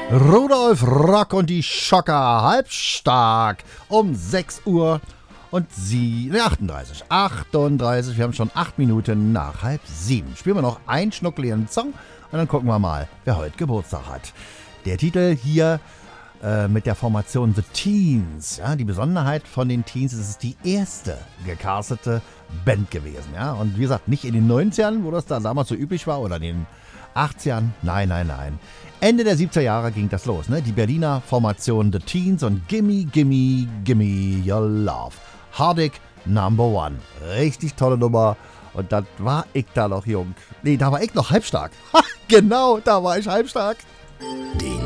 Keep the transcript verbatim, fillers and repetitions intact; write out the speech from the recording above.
Rudolf Rock und die Schocker, halbstark, um sechs Uhr und sie, ne, achtunddreißig, achtunddreißig, wir haben schon acht Minuten nach halb sieben. Spielen wir noch einen schnuckeligen Song und dann gucken wir mal, wer heute Geburtstag hat. Der Titel hier äh, mit der Formation The Teens, ja, die Besonderheit von den Teens ist, es ist die erste gecastete Band gewesen, ja, und wie gesagt, nicht in den neunzigern, wo das da damals so üblich war, oder in den achtzigern, nein, nein, nein. Ende der siebziger Jahre ging das los, ne? Die Berliner Formation The Teens und Gimme, Gimme, Gimme Your Love. Hardig Number One. Richtig tolle Nummer. Und dann war ich da noch jung. Nee, da war ich noch halbstark. Ha, genau, da war ich halbstark. Die